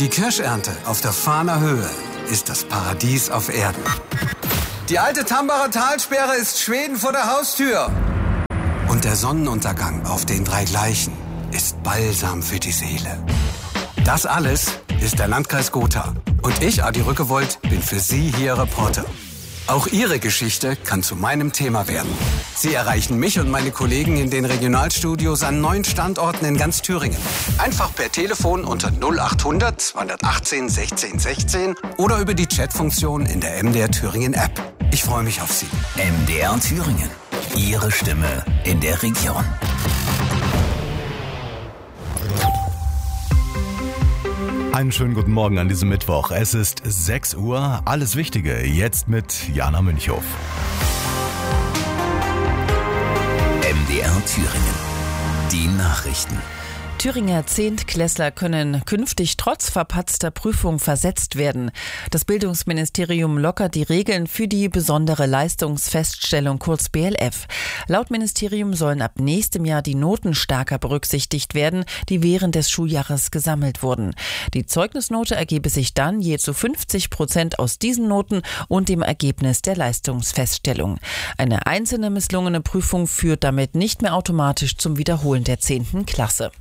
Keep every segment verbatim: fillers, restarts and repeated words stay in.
Die Kirschernte auf der Fahner Höhe ist das Paradies auf Erden. Die alte Tambacher Talsperre ist Schweden vor der Haustür. Und der Sonnenuntergang auf den drei Gleichen ist Balsam für die Seele. Das alles ist der Landkreis Gotha. Und ich, Adi Rückewold, bin für Sie hier Reporter. Auch Ihre Geschichte kann zu meinem Thema werden. Sie erreichen mich und meine Kollegen in den Regionalstudios an neun Standorten in ganz Thüringen. Einfach per Telefon unter null achthundert zweihundertachtzehn sechzehn sechzehn oder über die Chatfunktion in der M D R Thüringen App. Ich freue mich auf Sie. M D R Thüringen. Ihre Stimme in der Region. Einen schönen guten Morgen an diesem Mittwoch. Es ist sechs Uhr. Alles Wichtige jetzt mit Jana Münchhoff. M D R Thüringen. Die Nachrichten. Thüringer Zehntklässler können künftig trotz verpatzter Prüfung versetzt werden. Das Bildungsministerium lockert die Regeln für die besondere Leistungsfeststellung, kurz B L F. Laut Ministerium sollen ab nächstem Jahr die Noten stärker berücksichtigt werden, die während des Schuljahres gesammelt wurden. Die Zeugnisnote ergebe sich dann je zu fünfzig Prozent aus diesen Noten und dem Ergebnis der Leistungsfeststellung. Eine einzelne misslungene Prüfung führt damit nicht mehr automatisch zum Wiederholen der zehnten Klasse.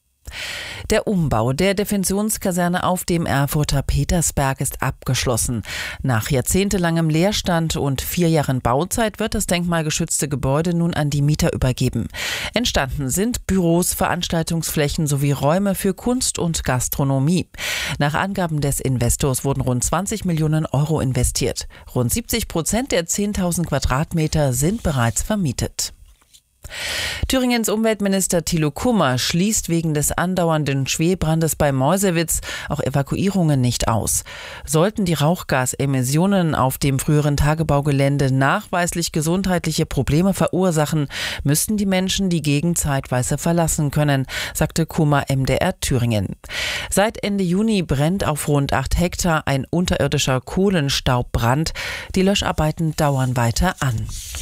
Der Umbau der Defensionskaserne auf dem Erfurter Petersberg ist abgeschlossen. Nach jahrzehntelangem Leerstand und vier Jahren Bauzeit wird das denkmalgeschützte Gebäude nun an die Mieter übergeben. Entstanden sind Büros, Veranstaltungsflächen sowie Räume für Kunst und Gastronomie. Nach Angaben des Investors wurden rund zwanzig Millionen Euro investiert. Rund siebzig Prozent der zehntausend Quadratmeter sind bereits vermietet. Thüringens Umweltminister Thilo Kummer schließt wegen des andauernden Schwelbrandes bei Meuselwitz auch Evakuierungen nicht aus. Sollten die Rauchgasemissionen auf dem früheren Tagebaugelände nachweislich gesundheitliche Probleme verursachen, müssten die Menschen die Gegend zeitweise verlassen können, sagte Kummer M D R Thüringen. Seit Ende Juni brennt auf rund acht Hektar ein unterirdischer Kohlenstaubbrand. Die Löscharbeiten dauern weiter an.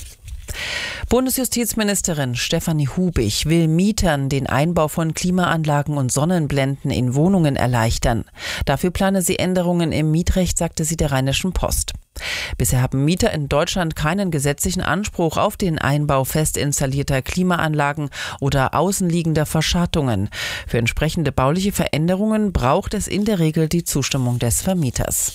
Bundesjustizministerin Stefanie Hubig will Mietern den Einbau von Klimaanlagen und Sonnenblenden in Wohnungen erleichtern. Dafür plane sie Änderungen im Mietrecht, sagte sie der Rheinischen Post. Bisher haben Mieter in Deutschland keinen gesetzlichen Anspruch auf den Einbau fest installierter Klimaanlagen oder außenliegender Verschattungen. Für entsprechende bauliche Veränderungen braucht es in der Regel die Zustimmung des Vermieters.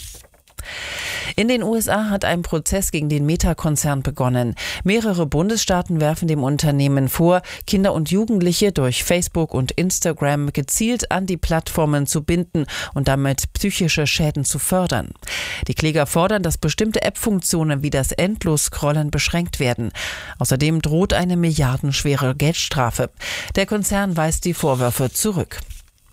In den U S A hat ein Prozess gegen den Meta-Konzern begonnen. Mehrere Bundesstaaten werfen dem Unternehmen vor, Kinder und Jugendliche durch Facebook und Instagram gezielt an die Plattformen zu binden und damit psychische Schäden zu fördern. Die Kläger fordern, dass bestimmte App-Funktionen wie das Endlos-Scrollen beschränkt werden. Außerdem droht eine milliardenschwere Geldstrafe. Der Konzern weist die Vorwürfe zurück.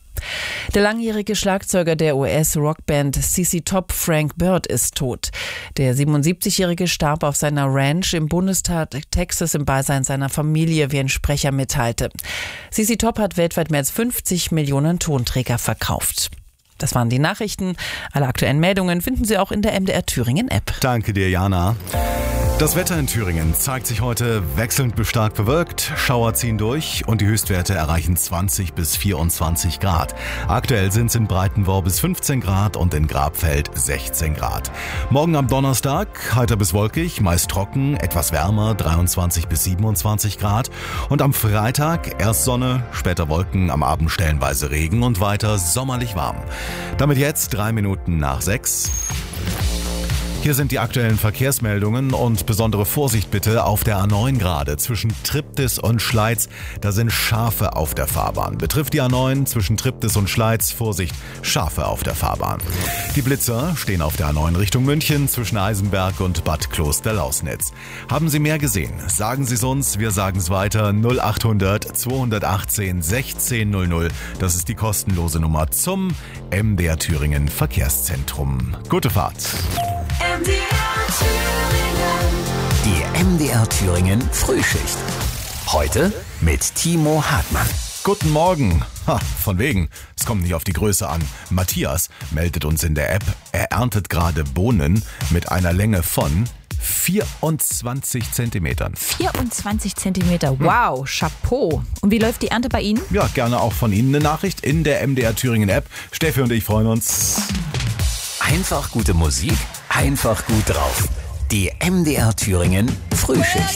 Der langjährige Schlagzeuger der U S-Rockband C C Top, Frank Bird, ist tot. Der siebenundsiebzigjährige starb auf seiner Ranch im Bundesstaat Texas im Beisein seiner Familie, wie ein Sprecher mitteilte. C C Top hat weltweit mehr als fünfzig Millionen Tonträger verkauft. Das waren die Nachrichten. Alle aktuellen Meldungen finden Sie auch in der M D R Thüringen App. Danke dir, Jana. Das Wetter in Thüringen zeigt sich heute wechselnd bis stark bewölkt. Schauer ziehen durch und die Höchstwerte erreichen zwanzig bis vierundzwanzig Grad. Aktuell sind es in Breitenworbis fünfzehn Grad und in Grabfeld sechzehn Grad. Morgen am Donnerstag heiter bis wolkig, meist trocken, etwas wärmer, dreiundzwanzig bis siebenundzwanzig Grad. Und am Freitag erst Sonne, später Wolken, am Abend stellenweise Regen und weiter sommerlich warm. Damit jetzt drei Minuten nach sechs. Hier sind die aktuellen Verkehrsmeldungen und besondere Vorsicht bitte auf der A neun gerade zwischen Triptis und Schleiz. Da sind Schafe auf der Fahrbahn. Betrifft die A neun zwischen Triptis und Schleiz, Vorsicht, Schafe auf der Fahrbahn. Die Blitzer stehen auf der A neun Richtung München zwischen Eisenberg und Bad Kloster-Lausnitz. Haben Sie mehr gesehen? Sagen Sie es uns, wir sagen es weiter. null achthundert zweihundertachtzehn sechzehn null null. Das ist die kostenlose Nummer zum M D R Thüringen Verkehrszentrum. Gute Fahrt! M D R Thüringen. Die M D R Thüringen Frühschicht. Heute mit Timo Hartmann. Guten Morgen. Ha, von wegen. Es kommt nicht auf die Größe an. Matthias meldet uns in der App, er erntet gerade Bohnen mit einer Länge von vierundzwanzig Zentimetern. vierundzwanzig Zentimeter, wow, Chapeau. Und wie läuft die Ernte bei Ihnen? Ja, gerne auch von Ihnen eine Nachricht in der M D R Thüringen App. Steffi und ich freuen uns. Einfach gute Musik, einfach gut drauf. Die M D R Thüringen Frühschicht.